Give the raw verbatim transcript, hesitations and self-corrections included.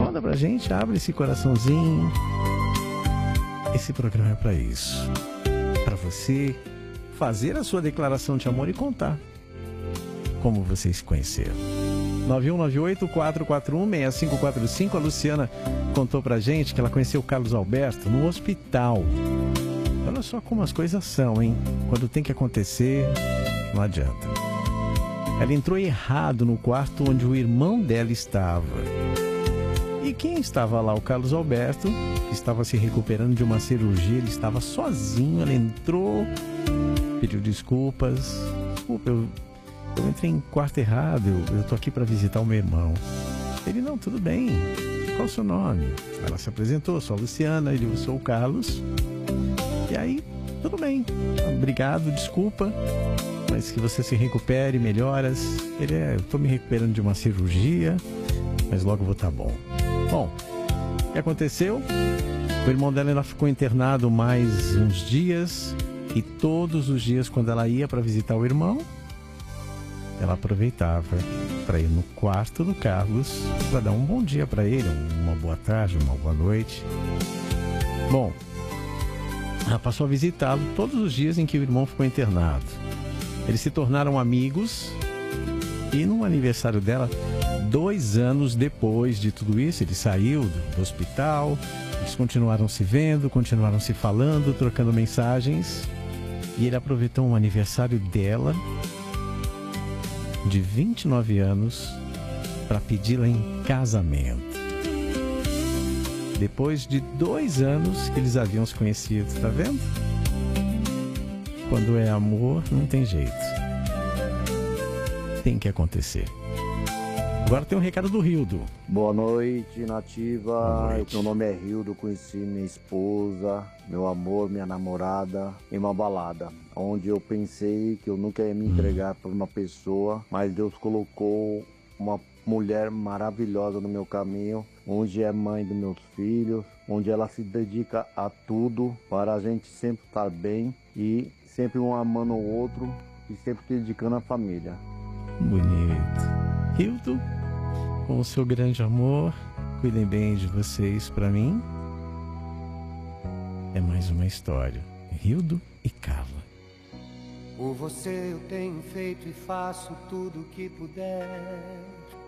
Manda pra gente, abre esse coraçãozinho. Esse programa é pra isso. Pra você fazer a sua declaração de amor e contar como vocês se conheceram. nove um nove oito, quatro quatro um, seis cinco quatro cinco. A Luciana contou pra gente que ela conheceu o Carlos Alberto no hospital. Olha só como as coisas são, hein? Quando tem que acontecer, não adianta. Ela entrou errado no quarto onde o irmão dela estava. E quem estava lá? O Carlos Alberto, que estava se recuperando de uma cirurgia. Ele estava sozinho, ela entrou, pediu desculpas. Desculpa, eu, eu entrei em quarto errado, eu, eu tô aqui para visitar o meu irmão. Ele, não, tudo bem, qual o seu nome? Ela se apresentou, sou a Luciana, ele, eu sou o Carlos. E aí, tudo bem, obrigado, desculpa, mas que você se recupere, melhoras. Ele é, eu tô me recuperando de uma cirurgia, mas logo vou estar bom. Bom, o que aconteceu? O irmão dela ainda ficou internado mais uns dias, e todos os dias quando ela ia para visitar o irmão, ela aproveitava para ir no quarto do Carlos para dar um bom dia para ele, uma boa tarde, uma boa noite. Bom, ela passou a visitá-lo todos os dias em que o irmão ficou internado. Eles se tornaram amigos e no aniversário dela, dois anos depois de tudo isso, ele saiu do, do hospital, eles continuaram se vendo, continuaram se falando, trocando mensagens, e ele aproveitou um aniversário dela de vinte e nove anos para pedi-la em casamento. Depois de dois anos que eles haviam se conhecido, tá vendo? Quando é amor, não tem jeito. Tem que acontecer. Agora tem um recado do Rildo. Boa noite, Nativa. Boa noite. Meu nome é Rildo, conheci minha esposa, meu amor, minha namorada, em uma balada, onde eu pensei que eu nunca ia me entregar para uma pessoa, mas Deus colocou uma mulher maravilhosa no meu caminho, onde é mãe dos meus filhos, onde ela se dedica a tudo para a gente sempre estar bem e sempre um amando o outro e sempre se dedicando à família. Bonito. Rildo, com o seu grande amor, cuidem bem de vocês para mim. É mais uma história. Rildo e Carla. Por você eu tenho feito e faço tudo o que puder.